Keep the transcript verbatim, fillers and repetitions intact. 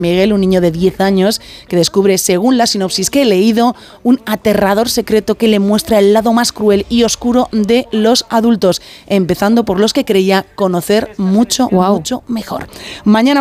Miguel, un niño de diez años que descubre, según la sinopsis que he leído, un aterrador secreto que le muestra el lado más cruel y oscuro de los adultos, empezando por los que creía conocer mucho, wow. mucho mejor. Mañana